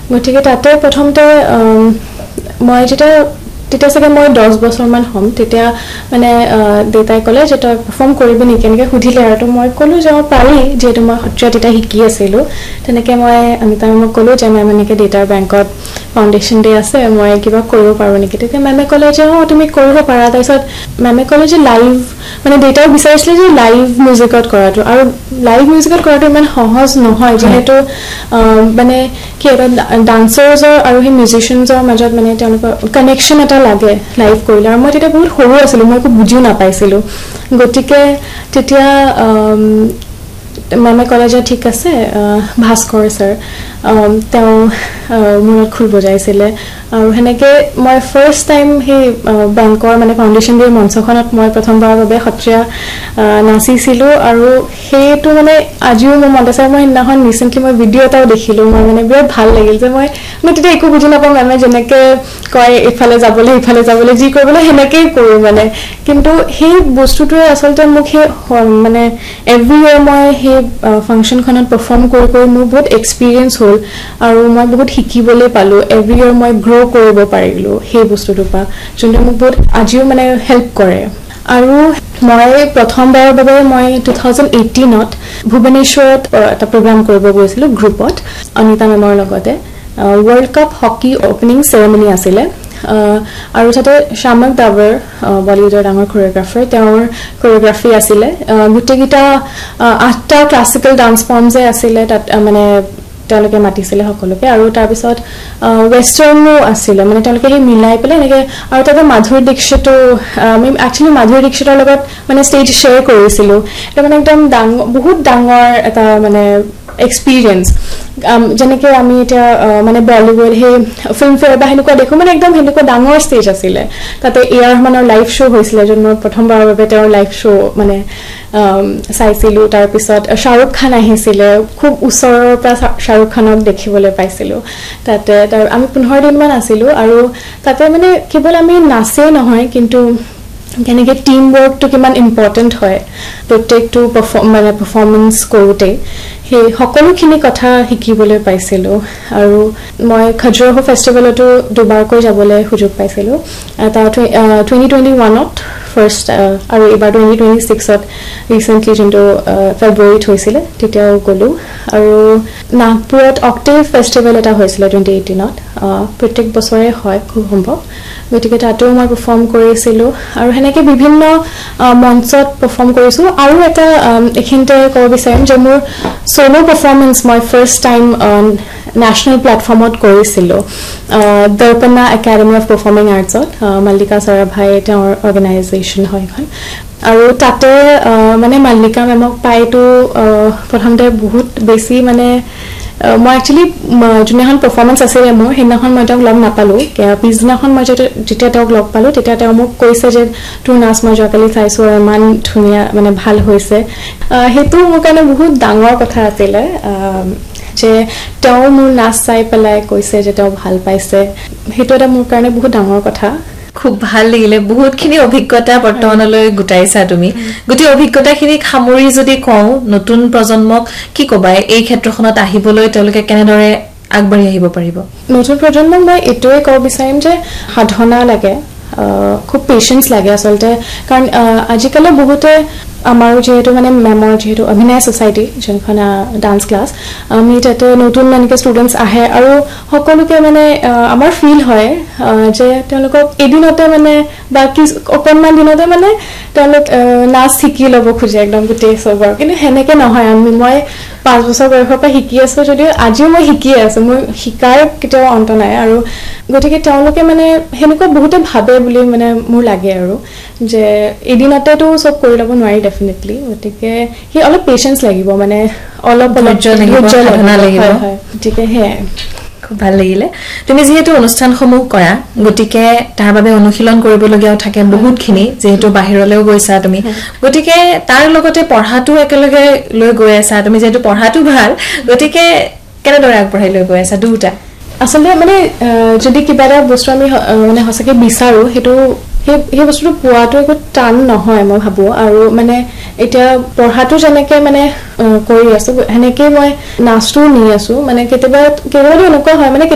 গতিকে তাতে প্ৰথমতে মই তেতিয়া চাগে মই 10 বছৰমান হ'ম তেতিয়া মানে দেউতাই ক'লে যে তই পাৰফৰ্ম কৰিবি নেকি এনেকৈ সুধিলে আৰু মই ক'লোঁ যে মই পাৰি যিহেতু মই সত্ৰীয়া তেতিয়া শিকি আছিলোঁ তেনেকৈ মই অনিতা মেমক ক'লোঁ যে মেম এনেকৈ দেউতাৰ বেংকত ফাউণ্ডেশ্যন ডে আছে মই কিবা কৰিব পাৰোঁ নেকি তেতিয়া মেমে ক'লে যে তুমি কৰিব পাৰা তাৰপিছত মেমে ক'লে যে লাইভ মানে দেউতাই বিচাৰিছিলে যে লাইভ মিউজিকত কৰাটো আৰু লাইভ মিউজিকত কৰাটো ইমান সহজ নহয় যিহেতু মানে কি এটা ডান্সাৰ্ছৰ আৰু সেই মিউজিচিয়ানছৰ মাজত মানে তেওঁলোকৰ কানেকশ্যন এটা লাগে লাইভ কৰিলে আৰু মই তেতিয়া বহুত সৰু আছিলোঁ মই একো বুজিও নাপাইছিলোঁ গতিকে তেতিয়া মেমে ক'লে যে ঠিক আছে ভাস্কৰ ছাৰ তেওঁ মূৰত খোল বজাইছিলে আৰু সেনেকৈ মই ফাৰ্ষ্ট টাইম সেই বেংকৰ মানে ফাউণ্ডেশ্যন ডেৰ মঞ্চখনত মই প্ৰথমবাৰৰ বাবে সত্ৰীয়া নাচিছিলোঁ আৰু সেইটো মানে আজিও মোৰ মনত আছে মই সেইদিনাখন ৰিচেণ্টলি মই ভিডিঅ' এটাও দেখিলোঁ মই মানে বিৰাট ভাল লাগিল যে মই তেতিয়া একো বুজি নাপাওঁ মেমে যেনেকৈ কয় ইফালে যাবলৈ সিফালে যাবলৈ যি কৰিবলৈ সেনেকৈয়ে কৰোঁ মানে কিন্তু সেই বস্তুটোৱে আচলতে মোক সেই মানে এভৰি ইয়েৰ মই সেই ফাংচনখনত পাৰফৰ্ম কৰি মোৰ বহুত এক্সপিৰিয়েঞ্চ হ'ল আৰু মই বহুত শিকিবলৈ পালোঁ এভৰি ইয়েৰ মই গ্ৰ' কৰিব পাৰিলোঁ সেই বস্তুটোৰ পৰা যোনটো মোক বহুত আজিও মানে হেল্প কৰে আৰু মই প্ৰথমবাৰৰ বাবে মই 2018ত ভুৱনেশ্বৰত এটা প্ৰগ্ৰাম কৰিব গৈছিলোঁ গ্ৰুপত অনিতা মেমৰ লগতে ৱৰ্ল্ড কাপ হকী অপেনিং চেৰেমনি আছিলে আৰু তাতে শামক দাবৰ বলিউডৰ ডাঙৰ কোৰিঅ'গ্ৰাফাৰ তেওঁৰ কোৰিঅ'গ্ৰাফি আছিলে গোটেইকেইটা 8টা ক্লাছিকেল ডান্স ফৰ্মছে আছিলে তাত মানে তেওঁলোকে মাতিছিলে সকলোকে আৰু তাৰপিছত ৱেষ্টাৰ্ণো আছিলে মানে তেওঁলোকে সেই মিলাই পেলাই এনেকৈ আৰু তাতে মাধুৰী দীক্ষিতো আমি একচুৱেলি মাধুৰী দীক্ষিতৰ লগত মানে ষ্টেজ শ্বেয়াৰ কৰিছিলোঁ এটা মানে একদম বহুত ডাঙৰ এটা মানে এক্সপিৰিয়েঞ্চ যেনেকৈ আমি এতিয়া মানে বলিউড সেই ফিল্মফেয়াৰ বা সেনেকুৱা দেখোঁ মানে একদম সেনেকুৱা ডাঙৰ ষ্টেজ আছিলে তাতে এ.আৰ. ৰহমানৰ লাইভ শ্ব' হৈছিলে য'ত মই প্ৰথমবাৰৰ বাবে তেওঁৰ লাইভ শ্ব' মানে চাইছিলোঁ তাৰপিছত শ্বাহৰুখ খান আহিছিলে খুব ওচৰৰ পৰা শ্বাহৰুখ খানক দেখিবলৈ পাইছিলোঁ তাতে আমি 15 দিনমান আছিলোঁ আৰু তাতে মানে কেৱল আমি নাচেই নহয় কিন্তু কেনেকৈ টিম ৱৰ্কটো কিমান ইম্পৰ্টেণ্ট হয় প্ৰত্যেকটো মানে পাৰফৰ্মেঞ্চ কৰোঁতেই সেই সকলোখিনি কথা শিকিবলৈ পাইছিলোঁ আৰু মই খাজুৰাহো ফেষ্টিভেলতো দুবাৰকৈ যাবলৈ সুযোগ পাইছিলোঁ এটা 2021ত ফাৰ্ষ্ট আৰু এইবাৰ 2026ত ৰিচেণ্টলি যোনটো ফেব্ৰুৱাৰীত হৈছিলে তেতিয়াও গ'লোঁ আৰু নাগপুৰত অক্টেভ ফেষ্টিভেল এটা হৈছিলে 2018ত প্ৰত্যেক বছৰে হয় খুব সম্ভৱ গতিকে তাতেও মই পাৰফৰ্ম কৰিছিলোঁ আৰু সেনেকৈ বিভিন্ন মঞ্চত পাৰফৰ্ম কৰিছোঁ আৰু এটা এইখিনিতে ক'ব বিচাৰিম যে মোৰ চ'ল' পাৰফৰ্মেঞ্চ মই ফাৰ্ষ্ট টাইম নেশ্যনেল প্লেটফৰ্মত কৰিছিলোঁ দৰ্পণা academy of performing আৰ্টছত Mallika Sarabhai তেওঁৰ অৰ্গেনাইজেশ্যন হয় এখন আৰু তাতে মানে মাল্লিকা মেমক পাইতো প্ৰথমতে বহুত বেছি মানে মই একচুৱেলি যোনদিনাখন পাৰফৰ্মেঞ্চ আছিলে মোৰ সেইদিনাখন মই তেওঁক লগ নাপালোঁ পিছদিনাখন মই যেতিয়া তেওঁক লগ পালোঁ তেতিয়া তেওঁ মোক কৈছে যে তোৰ নাচ মই যোৱাকালি চাইছোঁ আৰু ইমান ধুনীয়া মানে ভাল হৈছে সেইটো মোৰ কাৰণে বহুত ডাঙৰ কথা আছিলে যে তেওঁ মোৰ নাচ চাই পেলাই কৈছে যে তেওঁ ভাল পাইছে সেইটো এটা মোৰ কাৰণে বহুত ডাঙৰ কথা খুব ভাল লাগিলে বহুতখিনি অভিজ্ঞতা বৰ্তমানলৈ গোটাইছা তুমি গোটেই অভিজ্ঞতাখিনি সামৰি যদি কওঁ নতুন প্ৰজন্মক কি ক'বা এই ক্ষেত্ৰখনত আহিবলৈ তেওঁলোকে কেনেদৰে আগবাঢ়ি আহিব পাৰিব নতুন প্ৰজন্মক মই এইটোৱে ক'ব বিচাৰিম যে সাধনা লাগে খুব পেচেন্স লাগে আচলতে কাৰণ আজিকালি বহুতে আমাৰ যেহেতু মানে মেমৰ যেহেতু অভিনয় ছ'চাইটি যোনখন ডান্স ক্লাছ আমি তাতে নতুন এনেকৈ ষ্টুডেণ্টছ আহে আৰু সকলোকে মানে আমাৰ ফিল হয় যে তেওঁলোকক এদিনতে মানে বা অকণমান দিনতে মানে তেওঁলোক নাচ শিকি ল'ব খোজে একদম গোটেই চবৰ কিন্তু সেনেকৈ নহয় মই 5 বছৰ বয়সৰ পৰা শিকি আছোঁ যদিও আজিও মই শিকিয়ে আছোঁ মোৰ শিকাৰ কেতিয়াও অন্ত নাই আৰু গতিকে তেওঁলোকে মানে সেনেকুৱা বহুতে ভাবে বুলি মানে মোৰ লাগে আৰু যে এদিনতেতো চব কৰি ল'ব নোৱাৰি ডেফিনেটলি গতিকে সেই অলপ পেচেন্স লাগিব মানে অলপ সাধনা লাগিব গতিকে সেয়াই খুব ভাল লাগিলে তুমি যেহেতু অনুষ্ঠানসমূহ কৰা গতিকে তাৰ বাবে অনুশীলন কৰিবলগীয়াও থাকে বহুতখিনি যেহেতু বাহিৰলৈও গৈছা তুমি গতিকে তাৰ লগতে পঢ়াটো একেলগে লৈ গৈ আছা তুমি যেহেতু পঢ়াটো ভাল গতিকে কেনেদৰে আগবঢ়াই লৈ গৈ আছা দুটা আচলতে মানে যদি কিবা এটা বস্তু আমি মানে সঁচাকৈ বিচাৰোঁ সেইটো সেই বস্তুটো পোৱাটো একো টান নহয় মই ভাবোঁ আৰু মানে এতিয়া পঢ়াটো যেনেকৈ মানে কৰি আছোঁ সেনেকৈয়ে মই নাচটোও নি আছোঁ মানে কেতিয়াবা এনেকুৱা হয় মানে